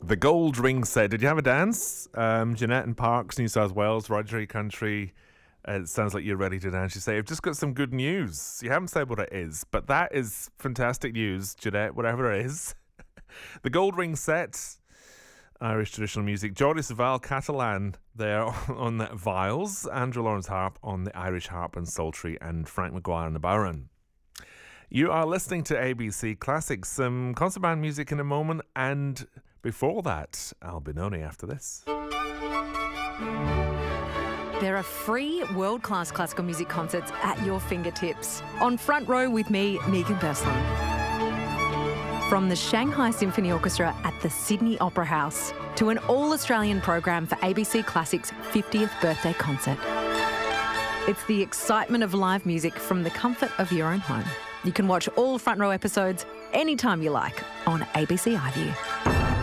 The Gold Ring Set. Did you have a dance? Jeanette in Parks, New South Wales, Rhodri Country. It sounds like you're ready to dance. You say, I've just got some good news. You haven't said what it is, but that is fantastic news, Jeanette, whatever it is. The Gold Ring Set, Irish traditional music. Jordi Savall, Catalan there on the viols. Andrew Lawrence harp on the Irish harp and psaltery, and Frank McGuire on the bodhrán. You are listening to ABC Classics. Some concert band music in a moment, and before that, Al Binoni after this. There are free world-class classical music concerts at your fingertips. On Front Row with me, Megan Persson. From the Shanghai Symphony Orchestra at the Sydney Opera House to an all-Australian program for ABC Classics' 50th birthday concert. It's the excitement of live music from the comfort of your own home. You can watch all Front Row episodes anytime you like on ABC iView.